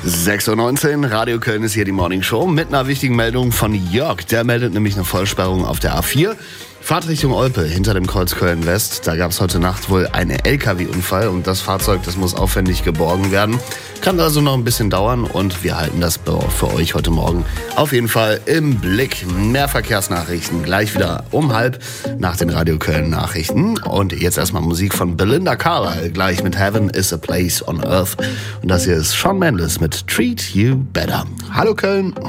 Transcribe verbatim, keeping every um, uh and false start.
sechs Uhr neunzehn, Radio Köln ist hier die Morning Show mit einer wichtigen Meldung von Jörg. Der meldet nämlich eine Vollsperrung auf der A vier. Fahrtrichtung Olpe hinter dem Kreuz Köln-West. Da gab es heute Nacht wohl einen L K W-Unfall und das Fahrzeug, das muss aufwendig geborgen werden. Kann also noch ein bisschen dauern und wir halten das für euch heute Morgen auf jeden Fall im Blick. Mehr Verkehrsnachrichten gleich wieder um halb nach den Radio Köln Nachrichten. Und jetzt erstmal Musik von Belinda Carlisle, gleich mit Heaven is a Place on Earth. Und das hier ist Shawn Mendes mit Treat You Better. Hallo Köln.